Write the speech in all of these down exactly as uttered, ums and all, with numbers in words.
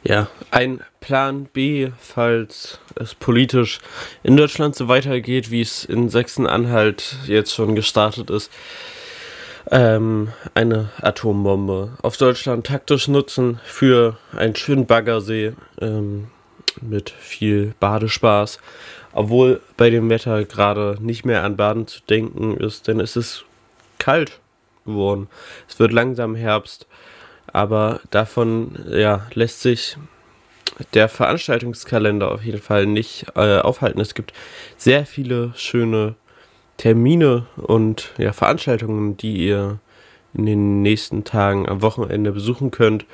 Ja, ein Plan B, falls es politisch in Deutschland so weitergeht, wie es in Sachsen-Anhalt jetzt schon gestartet ist. Ähm, eine Atombombe auf Deutschland taktisch nutzen für einen schönen Baggersee ähm, mit viel Badespaß. Obwohl bei dem Wetter gerade nicht mehr an Baden zu denken ist, denn es ist kalt geworden. Es wird langsam Herbst, aber davon ja, lässt sich der Veranstaltungskalender auf jeden Fall nicht äh, aufhalten. Es gibt sehr viele schöne Termine und ja, Veranstaltungen, die ihr in den nächsten Tagen am Wochenende besuchen könnt.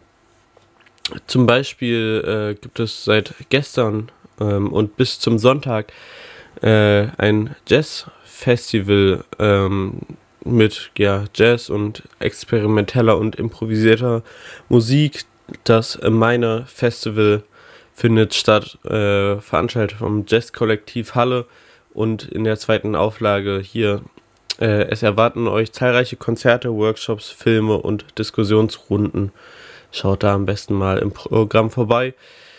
Zum Beispiel äh, gibt es seit gestern ähm, und bis zum Sonntag äh, ein Jazz-Festival ähm, mit ja, Jazz und experimenteller und improvisierter Musik. Das Meine Festival findet statt, äh, veranstaltet vom Jazz-Kollektiv Halle, und in der zweiten Auflage hier, äh, es erwarten euch zahlreiche Konzerte, Workshops, Filme und Diskussionsrunden. Schaut da am besten mal im Programm vorbei.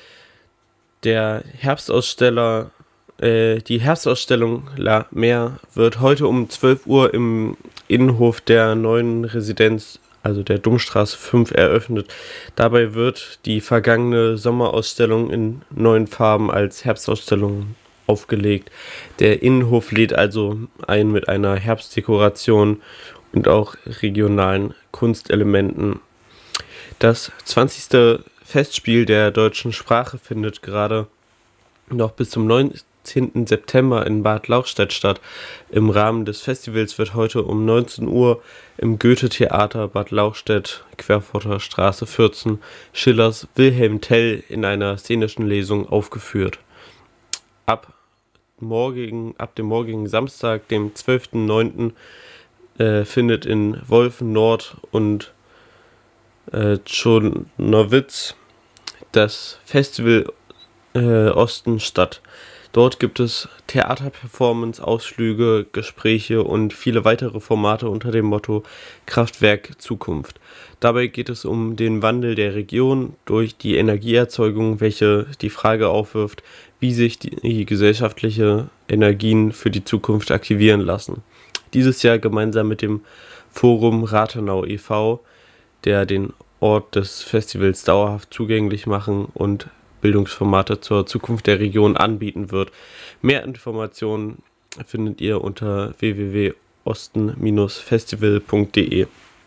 Der Herbstaussteller, äh, die Herbstausstellung La Mer wird heute um zwölf Uhr im Innenhof der neuen Residenz, also der Domstraße fünf, eröffnet. Dabei wird die vergangene Sommerausstellung in neuen Farben als Herbstausstellung aufgelegt. Der Innenhof lädt also ein mit einer Herbstdekoration und auch regionalen Kunstelementen. Das zwanzigste Festspiel der deutschen Sprache findet gerade noch bis zum neunzehnten September in Bad Lauchstädt statt. Im Rahmen des Festivals wird heute um neunzehn Uhr im Goethe-Theater Bad Lauchstädt, Querforter Straße vierzehn, Schillers Wilhelm Tell in einer szenischen Lesung aufgeführt. Ab morgigen, ab dem morgigen Samstag, dem zwölften neunten, äh, findet in Wolfen Nord und äh, Czornowitz das Festival äh, Osten statt. Dort gibt es Theaterperformance, Ausflüge, Gespräche und viele weitere Formate unter dem Motto Kraftwerk Zukunft. Dabei geht es um den Wandel der Region durch die Energieerzeugung, welche die Frage aufwirft, wie sich die gesellschaftlichen Energien für die Zukunft aktivieren lassen. Dieses Jahr gemeinsam mit dem Forum Rathenau e V, der den Ort des Festivals dauerhaft zugänglich machen und Bildungsformate zur Zukunft der Region anbieten wird. Mehr Informationen findet ihr unter w w w punkt osten Bindestrich festival punkt de.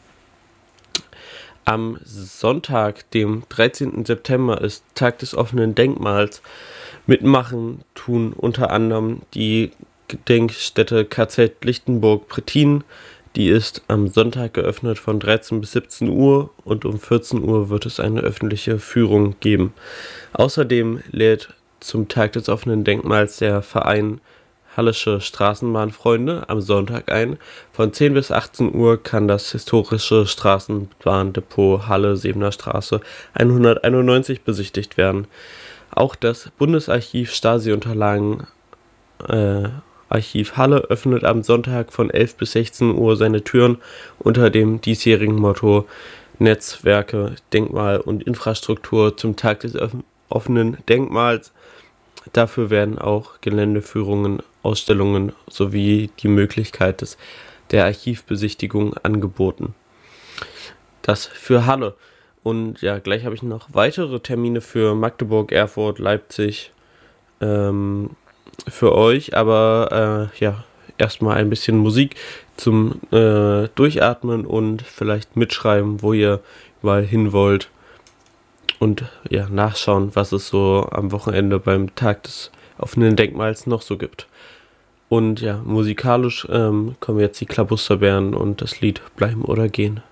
Am Sonntag, dem dreizehnten September, ist Tag des offenen Denkmals. Mitmachen tun unter anderem die Gedenkstätte K Z Lichtenburg-Prettin. Die ist am Sonntag geöffnet von dreizehn bis siebzehn Uhr, und um vierzehn Uhr wird es eine öffentliche Führung geben. Außerdem lädt zum Tag des offenen Denkmals der Verein Hallische Straßenbahnfreunde am Sonntag ein. Von zehn bis achtzehn Uhr kann das historische Straßenbahndepot Halle Sebener Straße hunderteinundneunzig besichtigt werden. Auch das Bundesarchiv Stasi-Unterlagen äh, Archiv Halle öffnet am Sonntag von elf bis sechzehn Uhr seine Türen unter dem diesjährigen Motto Netzwerke, Denkmal und Infrastruktur zum Tag des offenen Denkmals. Dafür werden auch Geländeführungen, Ausstellungen sowie die Möglichkeit des, der Archivbesichtigung angeboten. Das für Halle. Und ja, gleich habe ich noch weitere Termine für Magdeburg, Erfurt, Leipzig ähm, für euch. Aber äh, ja, erstmal ein bisschen Musik zum äh, Durchatmen und vielleicht mitschreiben, wo ihr überall hin wollt. Und ja, nachschauen, was es so am Wochenende beim Tag des offenen Denkmals noch so gibt. Und ja, musikalisch ähm, kommen jetzt die Klabusterbären und das Lied Bleiben oder Gehen.